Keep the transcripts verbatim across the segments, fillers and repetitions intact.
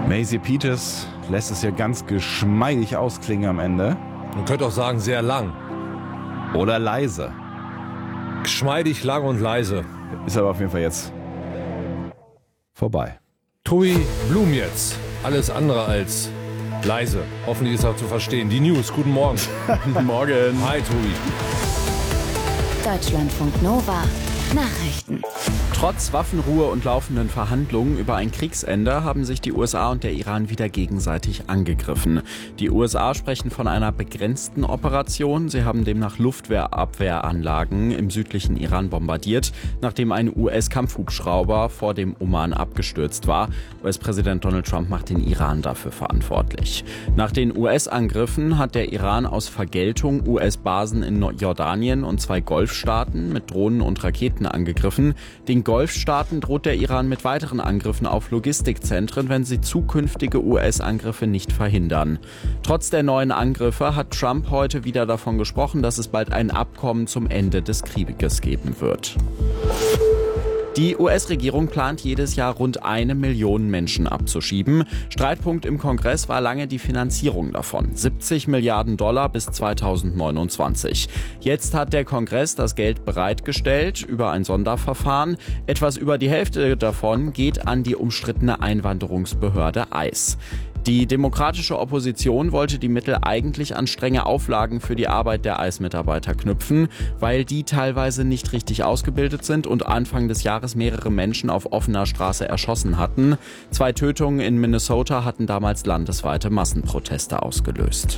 Maisie Peters lässt es ja ganz geschmeidig ausklingen am Ende. Man könnte auch sagen, sehr lang. Oder leise. Geschmeidig, lang und leise. Ist aber auf jeden Fall jetzt vorbei. Tobi Blum jetzt. Alles andere als leise. Hoffentlich ist auch zu verstehen. Die News, guten Morgen. Guten Morgen. Hi Tobi. Deutschlandfunk Nova. Nachrichten. Trotz Waffenruhe und laufenden Verhandlungen über ein Kriegsende haben sich die U S A und der Iran wieder gegenseitig angegriffen. Die U S A sprechen von einer begrenzten Operation. Sie haben demnach Luftwehrabwehranlagen im südlichen Iran bombardiert, nachdem ein U S-Kampfhubschrauber vor dem Oman abgestürzt war. U S-Präsident Donald Trump macht den Iran dafür verantwortlich. Nach den U S-Angriffen hat der Iran aus Vergeltung U S-Basen in Jordanien und zwei Golfstaaten mit Drohnen und Raketen angegriffen. Den Golfstaaten droht der Iran mit weiteren Angriffen auf Logistikzentren, wenn sie zukünftige U S-Angriffe nicht verhindern. Trotz der neuen Angriffe hat Trump heute wieder davon gesprochen, dass es bald ein Abkommen zum Ende des Krieges geben wird. Die U S-Regierung plant jedes Jahr rund eine Million Menschen abzuschieben. Streitpunkt im Kongress war lange die Finanzierung davon. siebzig Milliarden Dollar bis zweitausendneunundzwanzig. Jetzt hat der Kongress das Geld bereitgestellt über ein Sonderverfahren. Etwas über die Hälfte davon geht an die umstrittene Einwanderungsbehörde I C E. Die demokratische Opposition wollte die Mittel eigentlich an strenge Auflagen für die Arbeit der I C E-Mitarbeiter knüpfen, weil die teilweise nicht richtig ausgebildet sind und Anfang des Jahres mehrere Menschen auf offener Straße erschossen hatten. Zwei Tötungen in Minnesota hatten damals landesweite Massenproteste ausgelöst.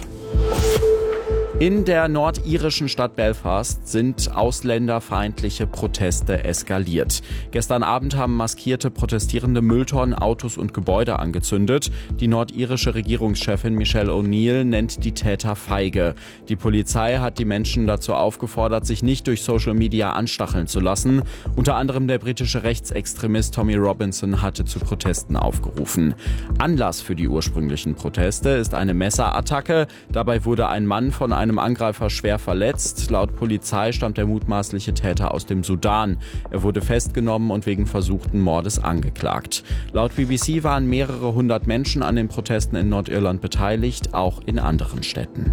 In der nordirischen Stadt Belfast sind ausländerfeindliche Proteste eskaliert. Gestern Abend haben maskierte Protestierende Mülltonnen, Autos und Gebäude angezündet. Die nordirische Regierungschefin Michelle O'Neill nennt die Täter feige. Die Polizei hat die Menschen dazu aufgefordert, sich nicht durch Social Media anstacheln zu lassen. Unter anderem der britische Rechtsextremist Tommy Robinson hatte zu Protesten aufgerufen. Anlass für die ursprünglichen Proteste ist eine Messerattacke. Dabei wurde ein Mann von einem einem Angreifer schwer verletzt. Laut Polizei stammt der mutmaßliche Täter aus dem Sudan. Er wurde festgenommen und wegen versuchten Mordes angeklagt. Laut B B C waren mehrere hundert Menschen an den Protesten in Nordirland beteiligt, auch in anderen Städten.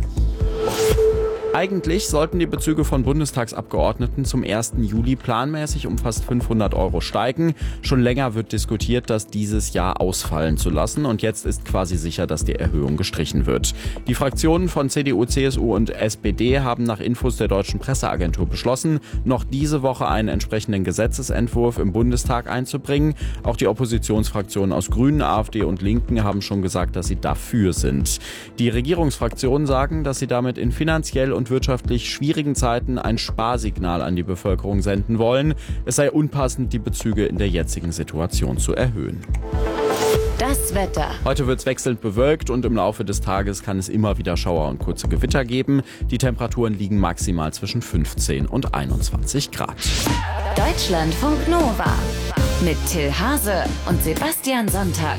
Eigentlich sollten die Bezüge von Bundestagsabgeordneten zum ersten Juli planmäßig um fast fünfhundert Euro steigen. Schon länger wird diskutiert, das dieses Jahr ausfallen zu lassen. Und jetzt ist quasi sicher, dass die Erhöhung gestrichen wird. Die Fraktionen von C D U, C S U und S P D haben nach Infos der Deutschen Presseagentur beschlossen, noch diese Woche einen entsprechenden Gesetzesentwurf im Bundestag einzubringen. Auch die Oppositionsfraktionen aus Grünen, AfD und Linken haben schon gesagt, dass sie dafür sind. Die Regierungsfraktionen sagen, dass sie damit in finanziell und wirtschaftlich schwierigen Zeiten ein Sparsignal an die Bevölkerung senden wollen. Es sei unpassend, die Bezüge in der jetzigen Situation zu erhöhen. Das Wetter. Heute wird es wechselnd bewölkt und im Laufe des Tages kann es immer wieder Schauer und kurze Gewitter geben. Die Temperaturen liegen maximal zwischen fünfzehn und einundzwanzig Grad. Deutschlandfunk Nova mit Till Hase und Sebastian Sonntag.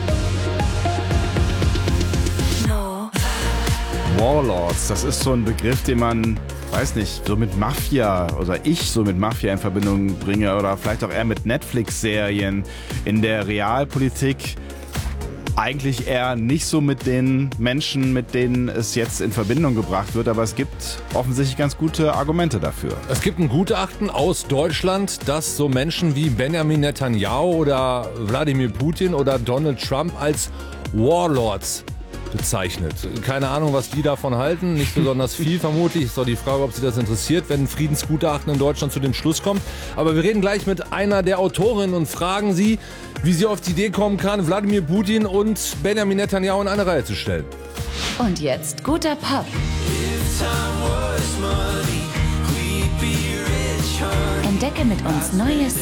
Warlords, das ist so ein Begriff, den man, weiß nicht, so mit Mafia oder ich so mit Mafia in Verbindung bringe oder vielleicht auch eher mit Netflix-Serien. In der Realpolitik eigentlich eher nicht so mit den Menschen, mit denen es jetzt in Verbindung gebracht wird, aber es gibt offensichtlich ganz gute Argumente dafür. Es gibt ein Gutachten aus Deutschland, das so Menschen wie Benjamin Netanyahu oder Wladimir Putin oder Donald Trump als Warlords bezeichnet. Keine Ahnung, was die davon halten. Nicht besonders viel vermutlich. Ist doch die Frage, ob sie das interessiert, wenn ein Friedensgutachten in Deutschland zu dem Schluss kommt. Aber wir reden gleich mit einer der Autorinnen und fragen sie, wie sie auf die Idee kommen kann, Wladimir Putin und Benjamin Netanyahu in eine Reihe zu stellen. Und jetzt guter Pop. Entdecke mit uns Neues